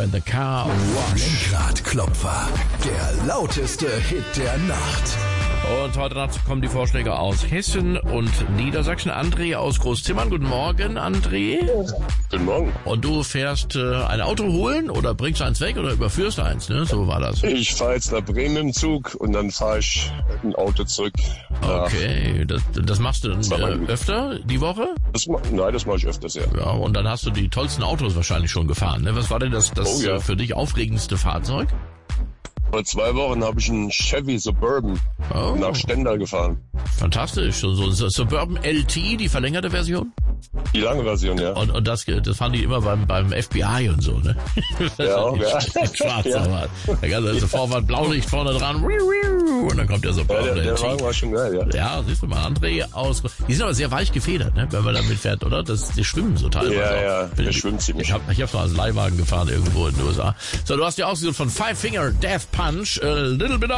in the Car Wash. Lenkradklopfer, der lauteste Hit der Nacht. Und heute Nacht kommen die Vorschläge aus Hessen und Niedersachsen. André aus Großzimmern. Guten Morgen, André. Guten Morgen. Und du fährst ein Auto holen oder bringst eins weg oder überführst eins, ne? So war das. Ich fahre jetzt nach Bremen im Zug und dann fahre ich ein Auto zurück. Okay, das machst du dann öfter die Woche? Nein, das mache ich öfters, ja. Ja, und dann hast du die tollsten Autos wahrscheinlich schon gefahren, ne? Was war denn das für dich aufregendste Fahrzeug? Vor 2 Wochen habe ich einen Chevy Suburban nach Stendal gefahren. Fantastisch. So Suburban LT, die verlängerte Version? Die lange Version, ja. Und das fahren die immer beim FBI und so, ne? Ja, ja. Schwarz, aber. Da kannst du Vorfahrt, Blaulicht vorne dran. Und dann kommt der Suburban LT. Der Wagen war schon geil, ja. Ja, siehst du mal, André aus. Die sind aber sehr weich gefedert, ne? Wenn man damit fährt, oder? Die schwimmen so teilweise. Ja, der schwimmt ziemlich. Ich hab mal als Leihwagen gefahren irgendwo in den USA. So, du hast ja ausgesucht von Five Finger Death Punch, a little bit